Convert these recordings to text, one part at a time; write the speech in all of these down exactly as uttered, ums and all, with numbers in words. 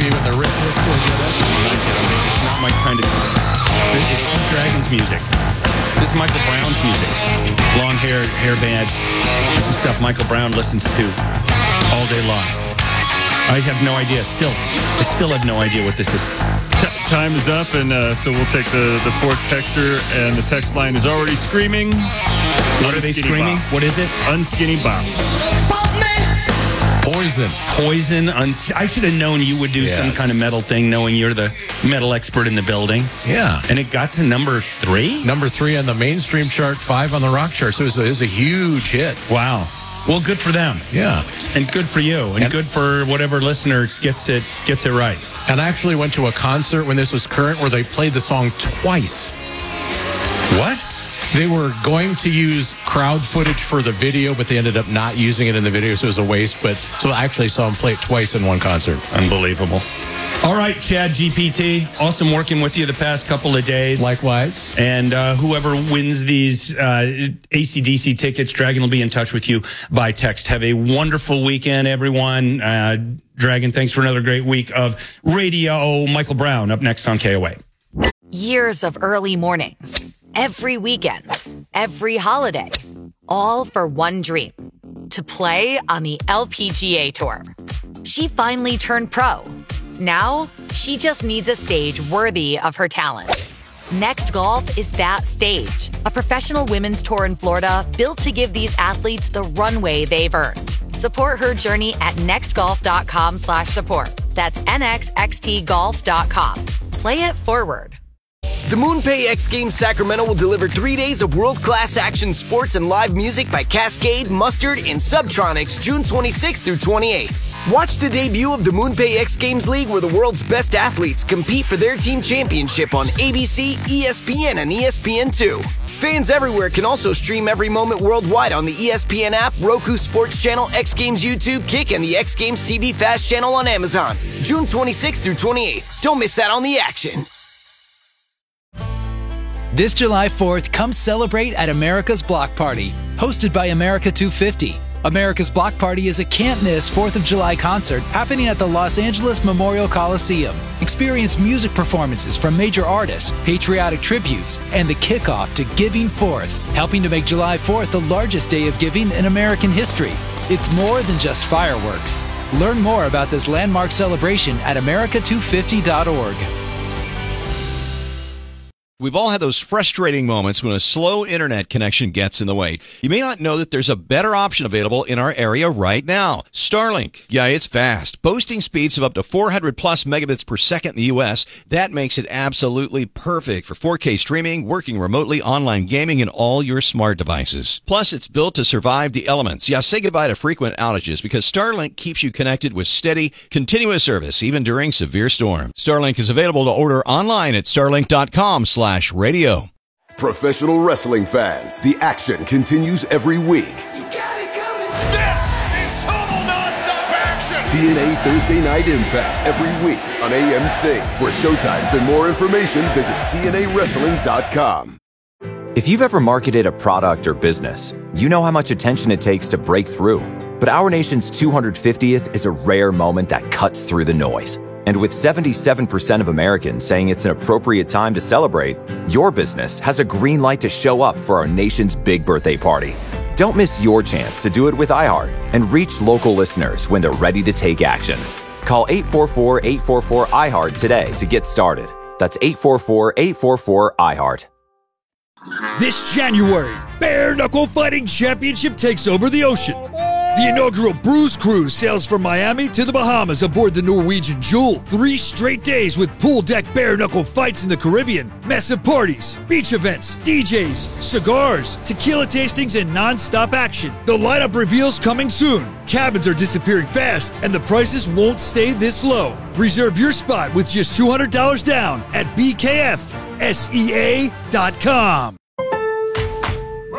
you and the riff looks so good. It's not my kind of... It's Dragon's music. This is Michael Brown's music. Long hair, hair band. This is stuff Michael Brown listens to all day long. I have no idea. Still, I still have no idea what this is. T- time is up, and uh, so we'll take the, the fourth texter, and the text line is already screaming. What are they screaming? Bop. What is it? Unskinny Bop. Poison. Poison. Uns- I should have known you would do yes. some kind of metal thing, knowing you're the metal expert in the building. Yeah. And it got to number three? Number three on the mainstream chart, five on the rock chart. So it was a, it was a huge hit. Wow. Well, good for them. Yeah. And good for you. And, and good for whatever listener gets it gets it right. And I actually went to a concert when this was current where they played the song twice. What? They were going to use crowd footage for the video, but they ended up not using it in the video, so it was a waste. But so I actually saw them play it twice in one concert. Unbelievable. All right, Chad G P T. Awesome working with you the past couple of days. Likewise. And uh, whoever wins these uh, A C D C tickets, Dragon will be in touch with you by text. Have a wonderful weekend, everyone. Uh, Dragon, thanks for another great week of radio. Michael Brown up next on K O A. Years of early mornings, every weekend, every holiday, all for one dream, to play on the L P G A Tour. She finally turned pro. Now, she just needs a stage worthy of her talent. Next Golf is that stage, a professional women's tour in Florida built to give these athletes the runway they've earned. Support her journey at nextgolf.com slash support. That's N X X T golf dot com. Play it forward. The MoonPay X Games Sacramento will deliver three days of world-class action sports and live music by Cascade, Mustard, and Subtronics June twenty-sixth through twenty-eighth. Watch the debut of the MoonPay X Games League, where the world's best athletes compete for their team championship on A B C, E S P N, and E S P N two. Fans everywhere can also stream every moment worldwide on the E S P N app, Roku Sports Channel, X Games YouTube, Kick, and the X Games T V Fast Channel on Amazon. June twenty-sixth through twenty-eighth. Don't miss out on the action. This July fourth, come celebrate at America's Block Party, hosted by America two fifty. America's Block Party is a can't-miss fourth of July concert happening at the Los Angeles Memorial Coliseum. Experience music performances from major artists, patriotic tributes, and the kickoff to Giving Fourth, helping to make July fourth the largest day of giving in American history. It's more than just fireworks. Learn more about this landmark celebration at America two fifty dot org. We've all had those frustrating moments when a slow internet connection gets in the way. You may not know that there's a better option available in our area right now. Starlink. Yeah, it's fast. Boasting speeds of up to four hundred plus megabits per second in the U S. That makes it absolutely perfect for four K streaming, working remotely, online gaming, and all your smart devices. Plus, it's built to survive the elements. Yeah, say goodbye to frequent outages because Starlink keeps you connected with steady, continuous service even during severe storms. Starlink is available to order online at starlink dot com slash radio. Professional wrestling fans, the action continues every week. You got it coming. This is total nonstop action. T N A Thursday Night Impact every week on A M C. For showtimes and more information, visit T N A wrestling dot com. If you've ever marketed a product or business, you know how much attention it takes to break through. But our nation's two hundred fiftieth is a rare moment that cuts through the noise. And with seventy-seven percent of Americans saying it's an appropriate time to celebrate, your business has a green light to show up for our nation's big birthday party. Don't miss your chance to do it with iHeart and reach local listeners when they're ready to take action. Call eight four four, eight four four, I HEART today to get started. That's eight four four, eight four four, I HEART. This January, Bare Knuckle Fighting Championship takes over the ocean. The inaugural Bruise Cruise sails from Miami to the Bahamas aboard the Norwegian Jewel. Three straight days with pool deck bare knuckle fights in the Caribbean, massive parties, beach events, D Js, cigars, tequila tastings, and non-stop action. The lineup reveals coming soon. Cabins are disappearing fast, and the prices won't stay this low. Reserve your spot with just two hundred dollars down at B K F S E A dot com.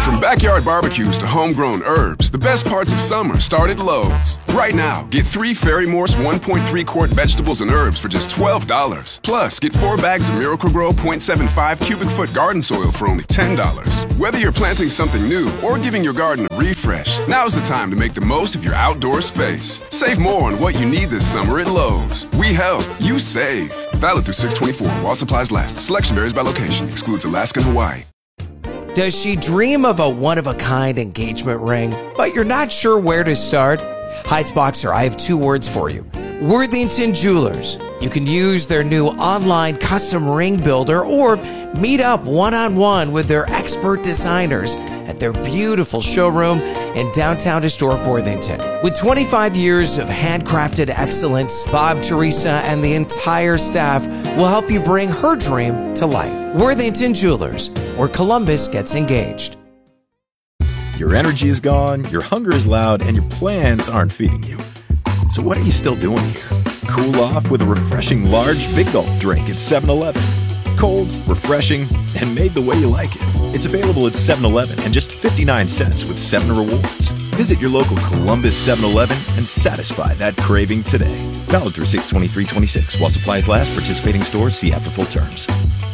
From backyard barbecues to homegrown herbs, the best parts of summer start at Lowe's. Right now, get three Fairy Morse one point three quart vegetables and herbs for just twelve dollars. Plus, get four bags of Miracle-Gro zero point seven five cubic foot garden soil for only ten dollars. Whether you're planting something new or giving your garden a refresh, now's the time to make the most of your outdoor space. Save more on what you need this summer at Lowe's. We help, you save. Valid through six twenty-four while supplies last. Selection varies by location. Excludes Alaska and Hawaii. Does she dream of a one-of-a-kind engagement ring, but you're not sure where to start? Heights-Boxer, I have two words for you. Worthington Jewelers. You can use their new online custom ring builder or meet up one-on-one with their expert designers at their beautiful showroom in downtown historic Worthington. With twenty-five years of handcrafted excellence, Bob, Teresa, and the entire staff will help you bring her dream to life. Worthington Jewelers, where Columbus gets engaged. Your energy is gone, your hunger is loud, and your plans aren't feeding you. So what are you still doing here? Cool off with a refreshing large Big Gulp drink at seven eleven. Cold, refreshing, and made the way you like it. It's available at seven eleven and just fifty-nine cents with seven rewards. Visit your local Columbus seven eleven and satisfy that craving today. Valid through six twenty-three twenty-six. While supplies last, participating stores, see app for full terms.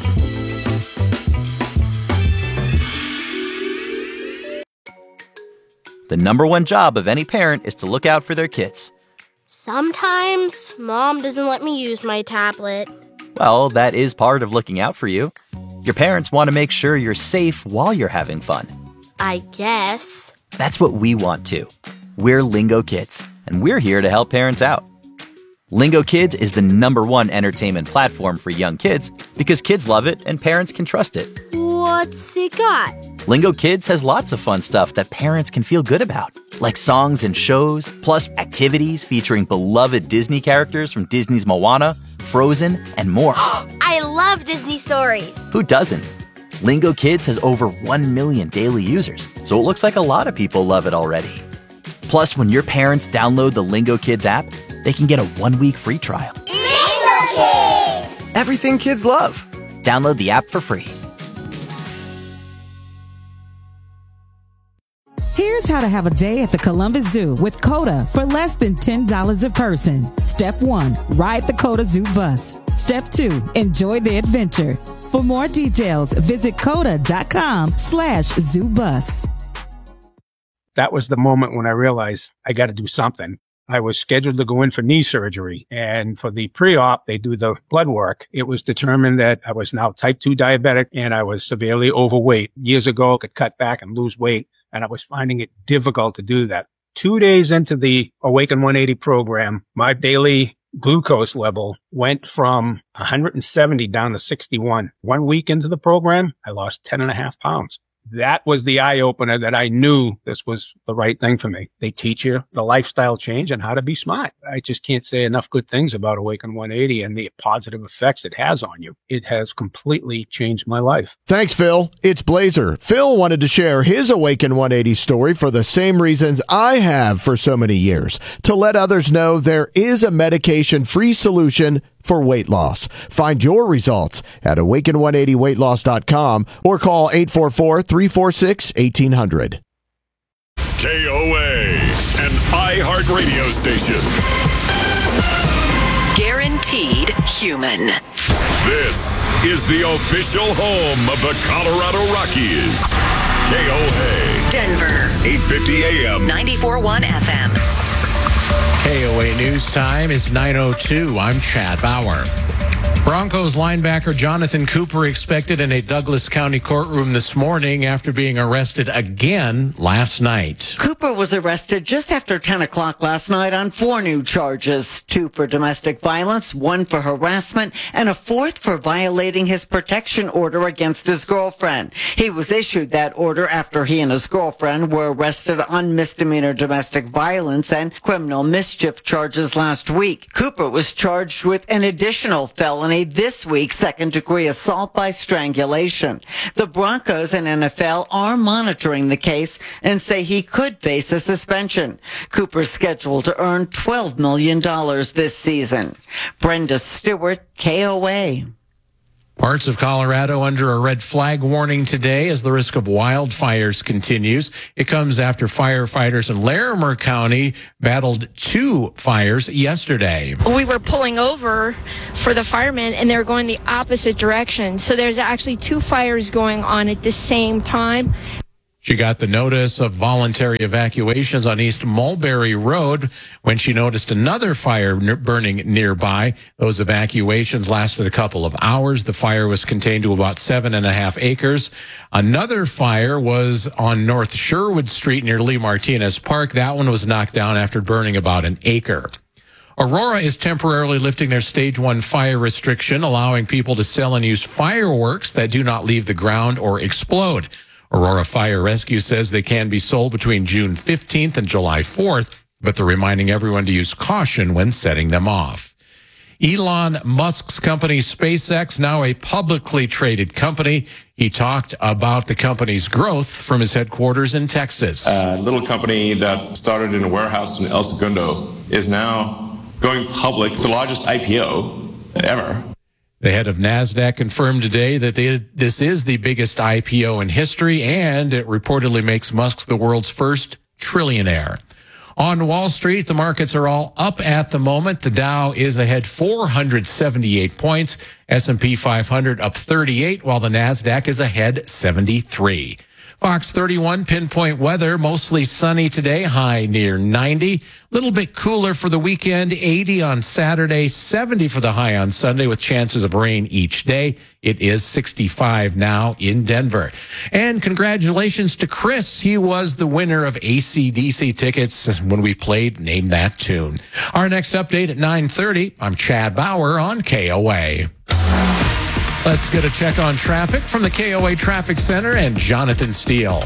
The number one job of any parent is to look out for their kids. Sometimes Mom doesn't let me use my tablet. Well, that is part of looking out for you. Your parents want to make sure you're safe while you're having fun. I guess. That's what we want too. We're Lingo Kids, and we're here to help parents out. Lingo Kids is the number one entertainment platform for young kids because kids love it and parents can trust it. What's it got? Lingo Kids has lots of fun stuff that parents can feel good about, like songs and shows, plus activities featuring beloved Disney characters from Disney's Moana, Frozen, and more. I love Disney stories. Who doesn't? Lingo Kids has over one million daily users, so it looks like a lot of people love it already. Plus, when your parents download the Lingo Kids app, they can get a one-week free trial. Lingo Kids! Everything kids love. Download the app for free. Here's how to have a day at the Columbus Zoo with CODA for less than ten dollars a person. Step one, ride the CODA Zoo bus. Step two, enjoy the adventure. For more details, visit coda.com slash zoo bus. That was the moment when I realized I got to do something. I was scheduled to go in for knee surgery, and for the pre-op, they do the blood work. It was determined that I was now type two diabetic and I was severely overweight. Years ago, I could cut back and lose weight, and I was finding it difficult to do that. Two days into the Awaken one eighty program, my daily glucose level went from one hundred seventy down to sixty-one. One week into the program, I lost ten and a half pounds. That was the eye-opener that I knew this was the right thing for me. They teach you the lifestyle change and how to be smart. I just can't say enough good things about Awaken one eighty and the positive effects it has on you. It has completely changed my life. Thanks, Phil. It's Blazer. Phil wanted to share his Awaken one eighty story for the same reasons I have for so many years, to let others know there is a medication-free solution for weight loss. Find your results at awaken one eighty weight loss dot com or call eight four four, three four six, one eight hundred. K O A, an iHeartRadio station. Guaranteed human. This is the official home of the Colorado Rockies. K O A. Denver. eight fifty A M. ninety-four point one F M. K O A News Time is nine oh two. I'm Chad Bauer. Broncos linebacker Jonathan Cooper expected in a Douglas County courtroom this morning after being arrested again last night. Cooper was arrested just after ten o'clock last night on four new charges, two for domestic violence, one for harassment, and a fourth for violating his protection order against his girlfriend. He was issued that order after he and his girlfriend were arrested on misdemeanor domestic violence and criminal mischief charges last week. Cooper was charged with an additional felony this week, second-degree assault by strangulation. The Broncos and N F L are monitoring the case and say he could face a suspension. Cooper's scheduled to earn twelve million dollars this season. Brenda Stewart, K O A. Parts of Colorado under a red flag warning today as the risk of wildfires continues. It comes after firefighters in Larimer County battled two fires yesterday. We were pulling over for the firemen and they were going the opposite direction. So there's actually two fires going on at the same time. She got the notice of voluntary evacuations on East Mulberry Road when she noticed another fire burning nearby. Those evacuations lasted a couple of hours. The fire was contained to about seven and a half acres. Another fire was on North Sherwood Street near Lee Martinez Park. That one was knocked down after burning about an acre. Aurora is temporarily lifting their stage one fire restriction, allowing people to sell and use fireworks that do not leave the ground or explode. Aurora Fire Rescue says they can be sold between June fifteenth and July fourth, but they're reminding everyone to use caution when setting them off. Elon Musk's company SpaceX, now a publicly traded company. He talked about the company's growth from his headquarters in Texas. A little company that started in a warehouse in El Segundo is now going public, the largest I P O ever. The head of NASDAQ confirmed today that they, this is the biggest I P O in history, and it reportedly makes Musk the world's first trillionaire. On Wall Street, the markets are all up at the moment. The Dow is ahead four hundred seventy-eight points, S and P five hundred up thirty-eight, while the NASDAQ is ahead seventy-three. Fox thirty-one pinpoint weather, mostly sunny today, high near ninety. Little bit cooler for the weekend, eighty on Saturday, seventy for the high on Sunday with chances of rain each day. It is sixty-five now in Denver. And congratulations to Chris. He was the winner of A C D C tickets when we played Name That Tune. Our next update at nine thirty. I'm Chad Bauer on K O A. Let's get a check on traffic from the K O A Traffic Center and Jonathan Steele.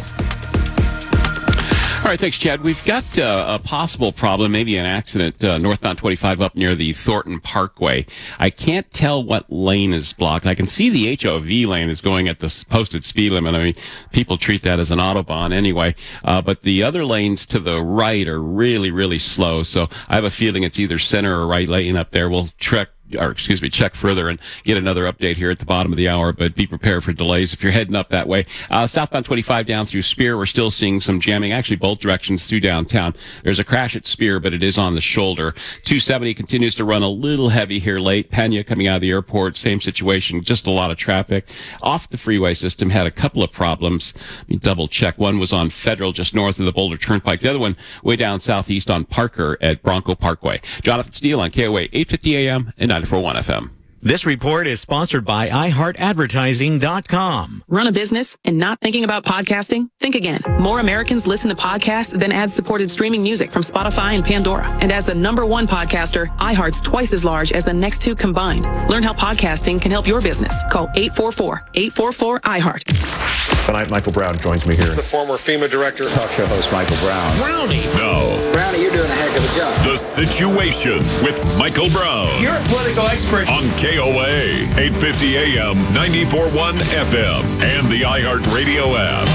All right, thanks, Chad. We've got uh, a possible problem, maybe an accident, uh, northbound twenty-five up near the Thornton Parkway. I can't tell what lane is blocked. I can see the H O V lane is going at the posted speed limit. I mean, people treat that as an Autobahn anyway. Uh, but the other lanes to the right are really, really slow. So I have a feeling it's either center or right lane up there. We'll trek. Or excuse me, check further and get another update here at the bottom of the hour, but be prepared for delays if you're heading up that way. Uh, southbound twenty-five down through Spear, we're still seeing some jamming, actually both directions through downtown. There's a crash at Spear, but it is on the shoulder. two seventy continues to run a little heavy here late. Pena coming out of the airport, same situation, just a lot of traffic. Off the freeway system, had a couple of problems. Let me double check. One was on Federal, just north of the Boulder Turnpike. The other one way down southeast on Parker at Bronco Parkway. Jonathan Steele on K O A, eight fifty A M and ninety-four point one F M. This report is sponsored by i heart advertising dot com. Run a business and not thinking about podcasting? Think again. More Americans listen to podcasts than ad-supported streaming music from Spotify and Pandora. And as the number one podcaster, iHeart's twice as large as the next two combined. Learn how podcasting can help your business. Call eight four four, eight four four, I heart. Tonight, Michael Brown joins me here. The former FEMA director. Talk show host Michael Brown. Brownie. No. Brownie, you're doing a heck of a job. The Situation with Michael Brown. You're a political expert. On K O A, eight fifty A M, ninety-four point one F M, and the iHeartRadio app.